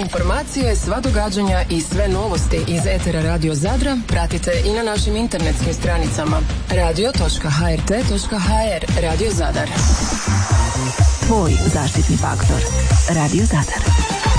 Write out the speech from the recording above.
informacije, sva događanja i sve novosti iz etera Radio Zadra pratite i na našim internetskim stranicama radio.hrt.hr. Radio Zadar. Tvoj zaštitni faktor. Radio Zadar.